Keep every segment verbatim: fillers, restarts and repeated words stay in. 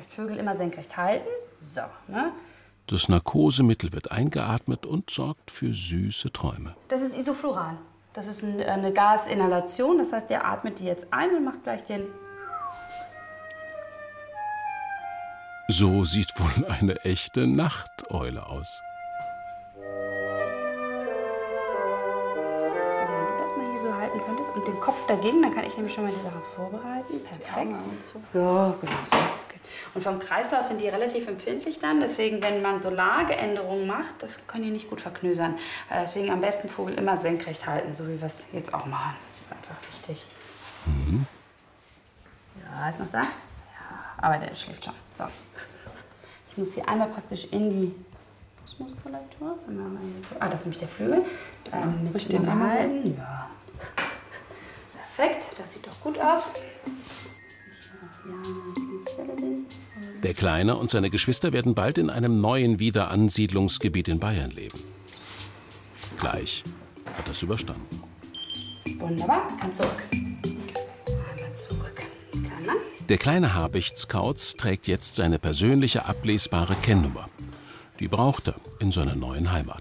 Vögel immer senkrecht halten. So, ne? Das Narkosemittel wird eingeatmet und sorgt für süße Träume. Das ist Isofluran. Das ist eine Gasinhalation. Das heißt, der atmet die jetzt ein und macht gleich den... So sieht wohl eine echte Nachteule aus. Also wenn du das mal hier so halten könntest und den Kopf dagegen, dann kann ich nämlich schon mal die Sache vorbereiten. Perfekt. Ja, genau so. Und vom Kreislauf sind die relativ empfindlich dann. Deswegen, wenn man so Lageänderungen macht, das können die nicht gut verknösern. Deswegen am besten Vogel immer senkrecht halten, so wie wir es jetzt auch machen. Das ist einfach wichtig. Mhm. Ja, ist noch da? Ja, aber der schläft schon. So. Ich muss hier einmal praktisch in die Brustmuskulatur. Ah, das ist nämlich der Flügel. Ähm, mit Richte den einmal halten. Ja. Perfekt, das sieht doch gut aus. Der Kleine und seine Geschwister werden bald in einem neuen Wiederansiedlungsgebiet in Bayern leben. Gleich hat er es überstanden. Wunderbar, kann zurück. Einmal zurück. Kann man? Der kleine Habichtskauz trägt jetzt seine persönliche ablesbare Kennnummer. Die braucht er in seiner neuen Heimat.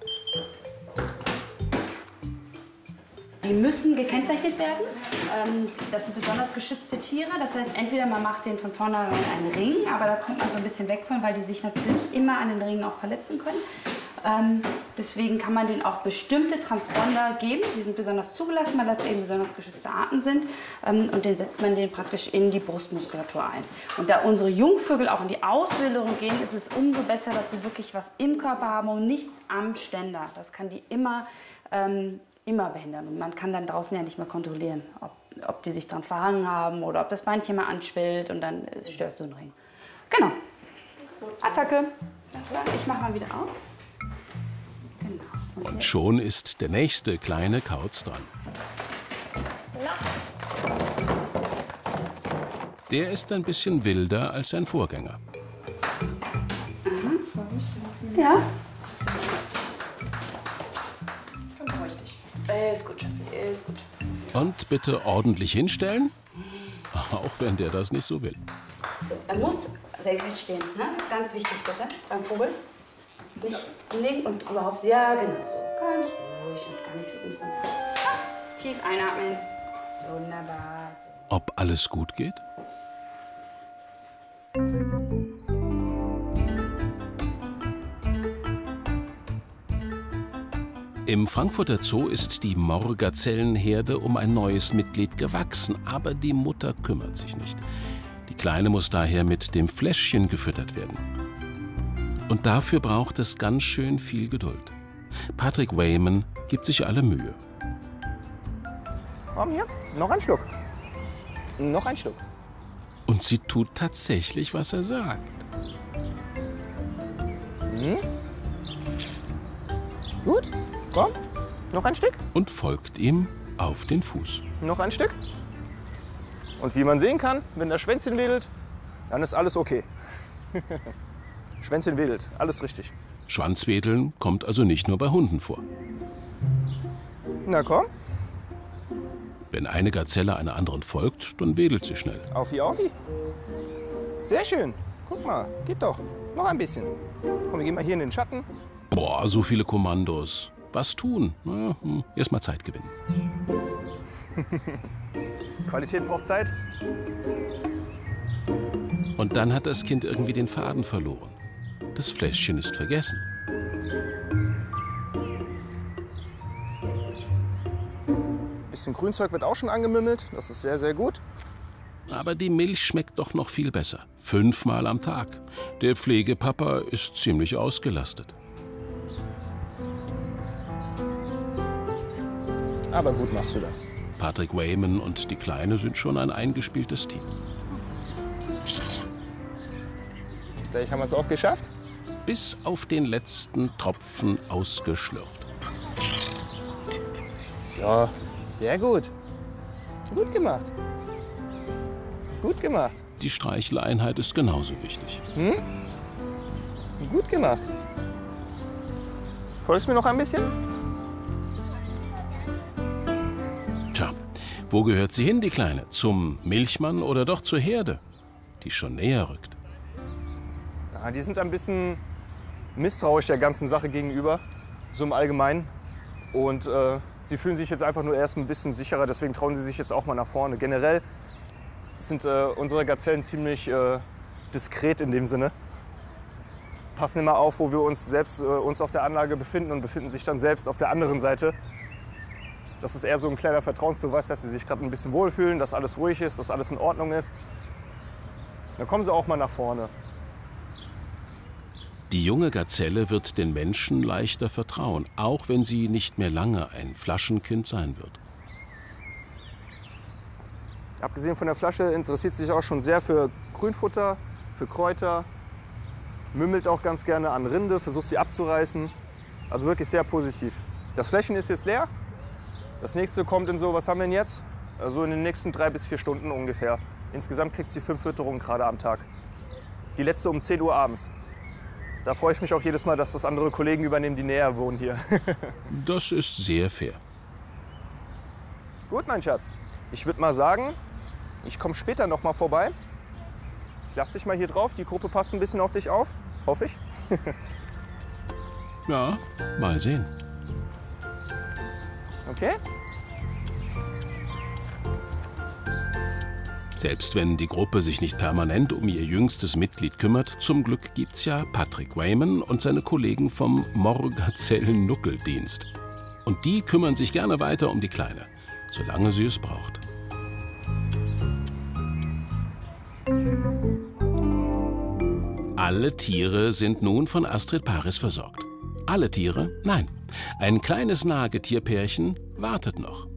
Die müssen gekennzeichnet werden. Das sind besonders geschützte Tiere. Das heißt, entweder man macht denen von vornherein einen Ring, aber da kommt man so ein bisschen weg von, weil die sich natürlich immer an den Ringen auch verletzen können. Ähm, deswegen kann man denen auch bestimmte Transponder geben. Die sind besonders zugelassen, weil das eben besonders geschützte Arten sind. Ähm, und den setzt man den praktisch in die Brustmuskulatur ein. Und da unsere Jungvögel auch in die Auswilderung gehen, ist es umso besser, dass sie wirklich was im Körper haben und nichts am Ständer. Das kann die immer, ähm, immer behindern. Und man kann dann draußen ja nicht mehr kontrollieren, ob, ob die sich dran verhangen haben oder ob das Beinchen mal anschwillt und dann es stört so ein Ring. Genau. Attacke. Ich mache mal wieder auf. Genau. Und, Und schon ist der nächste kleine Kauz dran. Der ist ein bisschen wilder als sein Vorgänger. Mhm. Ja. Komm, beruhig dich. Ist gut, Schatzi, ist gut. Und bitte ordentlich hinstellen, auch wenn der das nicht so will. So, er muss senkrecht stehen, ne? Das ist ganz wichtig, bitte, beim Vogel. Nicht umlegen und überhaupt, ja genau so. Ganz ruhig und gar nicht so üben. Tief einatmen. Wunderbar. So. Ob alles gut geht? Im Frankfurter Zoo ist die Morgazellenherde um ein neues Mitglied gewachsen, aber die Mutter kümmert sich nicht. Die Kleine muss daher mit dem Fläschchen gefüttert werden. Und dafür braucht es ganz schön viel Geduld. Patrick Wayman gibt sich alle Mühe. Komm hier, noch ein Schluck. Noch ein Schluck. Und sie tut tatsächlich, was er sagt. Mhm. Gut, komm, noch ein Stück. Und folgt ihm auf den Fuß. Noch ein Stück. Und wie man sehen kann, wenn das Schwänzchen wedelt, dann ist alles okay. Schwänzchen wedelt, alles richtig. Schwanzwedeln kommt also nicht nur bei Hunden vor. Na komm. Wenn eine Gazelle einer anderen folgt, dann wedelt sie schnell. Aufi, aufi. Sehr schön. Guck mal, geht doch. Noch ein bisschen. Komm, wir gehen mal hier in den Schatten. Boah, so viele Kommandos. Was tun? Na, hm, erst mal Zeit gewinnen. Qualität braucht Zeit. Und dann hat das Kind irgendwie den Faden verloren. Das Fläschchen ist vergessen. Bisschen Grünzeug wird auch schon angemümmelt. Das ist sehr, sehr gut. Aber die Milch schmeckt doch noch viel besser. Fünfmal am Tag. Der Pflegepapa ist ziemlich ausgelastet. Aber gut machst du das. Patrick Wayman und die Kleine sind schon ein eingespieltes Team. Vielleicht haben wir es auch geschafft. Bis auf den letzten Tropfen ausgeschlürft. So, sehr gut. Gut gemacht. Gut gemacht. Die Streicheleinheit ist genauso wichtig. Hm? Gut gemacht. Folgst mir noch ein bisschen? Tja, wo gehört sie hin, die Kleine? Zum Milchmann oder doch zur Herde, die schon näher rückt? Ja, die sind ein bisschen misstrauisch der ganzen Sache gegenüber, so im Allgemeinen. Und äh, sie fühlen sich jetzt einfach nur erst ein bisschen sicherer, deswegen trauen sie sich jetzt auch mal nach vorne. Generell sind äh, unsere Gazellen ziemlich äh, diskret in dem Sinne. Passen immer auf, wo wir uns selbst äh, uns auf der Anlage befinden und befinden sich dann selbst auf der anderen Seite. Das ist eher so ein kleiner Vertrauensbeweis, dass sie sich gerade ein bisschen wohlfühlen, dass alles ruhig ist, dass alles in Ordnung ist. Dann kommen sie auch mal nach vorne. Die junge Gazelle wird den Menschen leichter vertrauen, auch wenn sie nicht mehr lange ein Flaschenkind sein wird. Abgesehen von der Flasche interessiert sie sich auch schon sehr für Grünfutter, für Kräuter, mümmelt auch ganz gerne an Rinde, versucht sie abzureißen. Also wirklich sehr positiv. Das Fläschchen ist jetzt leer. Das nächste kommt in so, was haben wir denn jetzt? Also in den nächsten drei bis vier Stunden ungefähr. Insgesamt kriegt sie fünf Fütterungen gerade am Tag. Die letzte um zehn Uhr abends. Da freue ich mich auch jedes Mal, dass das andere Kollegen übernehmen, die näher wohnen hier. Das ist sehr fair. Gut, mein Schatz. Ich würde mal sagen, ich komme später noch mal vorbei. Ich lasse dich mal hier drauf. Die Gruppe passt ein bisschen auf dich auf. Hoffe ich. Ja, mal sehen. Okay? Selbst wenn die Gruppe sich nicht permanent um ihr jüngstes Mitglied kümmert, zum Glück gibt's ja Patrick Wayman und seine Kollegen vom Morgazellen-Nuckeldienst. Und die kümmern sich gerne weiter um die Kleine, solange sie es braucht. Alle Tiere sind nun von Astrid Paris versorgt. Alle Tiere? Nein. Ein kleines Nagetierpärchen wartet noch.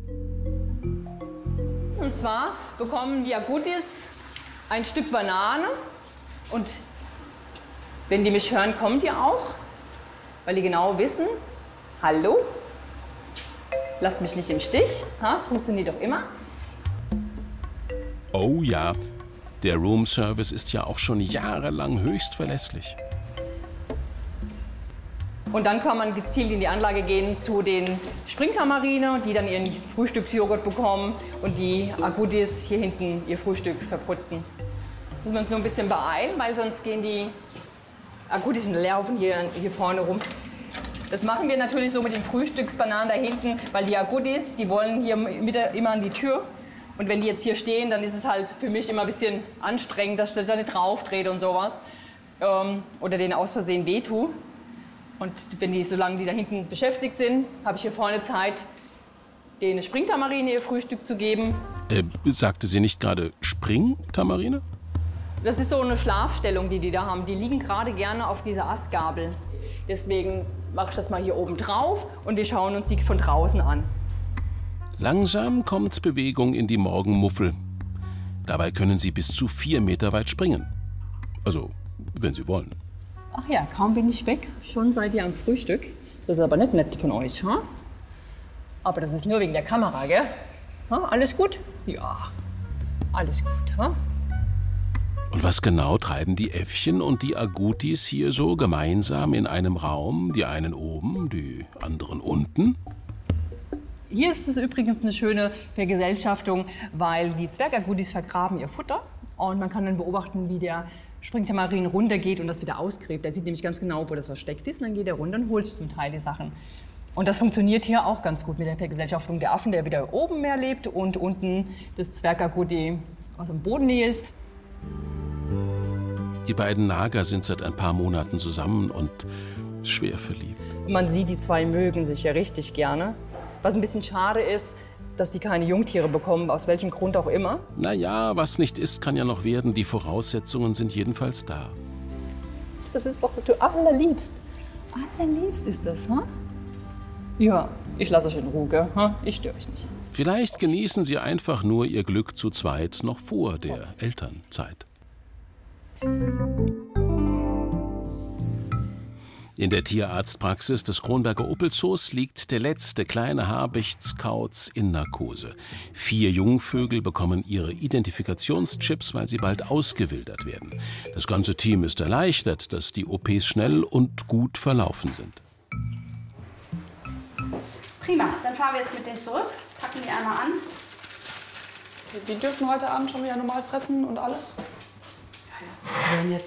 Und zwar bekommen die Agoutis ein Stück Banane. Und wenn die mich hören, kommen die auch. Weil die genau wissen, hallo, lass mich nicht im Stich. Es funktioniert doch immer. Oh ja, der Roomservice ist ja auch schon jahrelang höchst verlässlich. Und dann kann man gezielt in die Anlage gehen zu den Springtamarine, die dann ihren Frühstücksjoghurt bekommen und die Agoutis hier hinten ihr Frühstück verputzen. Muss man uns nur ein bisschen beeilen, weil sonst gehen die Agoutis und laufen hier, hier vorne rum. Das machen wir natürlich so mit den Frühstücksbananen da hinten, weil die Agoutis, die wollen hier mit, immer an die Tür. Und wenn die jetzt hier stehen, dann ist es halt für mich immer ein bisschen anstrengend, dass ich da nicht drauf trete und sowas. Ähm, oder denen aus Versehen wehtue. Und wenn die, solange die da hinten beschäftigt sind, habe ich hier vorne Zeit, denen Springtamarine ihr Frühstück zu geben. Äh, sagte sie nicht gerade Springtamarine? Das ist so eine Schlafstellung, die die da haben. Die liegen gerade gerne auf dieser Astgabel. Deswegen mache ich das mal hier oben drauf und wir schauen uns die von draußen an. Langsam kommt Bewegung in die Morgenmuffel. Dabei können sie bis zu vier Meter weit springen. Also, wenn sie wollen. Ach ja, kaum bin ich weg, schon seid ihr am Frühstück. Das ist aber nicht nett von euch, ha? Aber das ist nur wegen der Kamera, gell? Ha? Alles gut? Ja, alles gut, ha? Und was genau treiben die Äffchen und die Agoutis hier so gemeinsam in einem Raum? Die einen oben, die anderen unten? Hier ist es übrigens eine schöne Vergesellschaftung, weil die Zwergagoutis vergraben ihr Futter. Und man kann dann beobachten, wie der Springtamarin runtergeht und das wieder ausgräbt. Der sieht nämlich ganz genau, wo das versteckt ist. Und dann geht er runter und holt sich zum Teil die Sachen. Und das funktioniert hier auch ganz gut mit der Vergesellschaftung der Affen, der wieder oben mehr lebt und unten das Zwergagouti aus dem Bodennähe ist. Die beiden Nager sind seit ein paar Monaten zusammen und schwer verliebt. Man sieht, die zwei mögen sich ja richtig gerne. Was ein bisschen schade ist, dass die keine Jungtiere bekommen, aus welchem Grund auch immer. Naja, was nicht ist, kann ja noch werden. Die Voraussetzungen sind jedenfalls da. Das ist doch du allerliebst. Allerliebst ist das, ha? Ja, ich lasse euch in Ruhe, gell? Ich störe euch nicht. Vielleicht genießen sie einfach nur ihr Glück zu zweit noch vor der Elternzeit. In der Tierarztpraxis des Kronberger Opelzoos liegt der letzte kleine Habichtskauz in Narkose. Vier Jungvögel bekommen ihre Identifikationschips, weil sie bald ausgewildert werden. Das ganze Team ist erleichtert, dass die O Ps schnell und gut verlaufen sind. Prima, dann fahren wir jetzt mit denen zurück, packen die einmal an. Die dürfen heute Abend schon wieder normal fressen und alles? Wir werden jetzt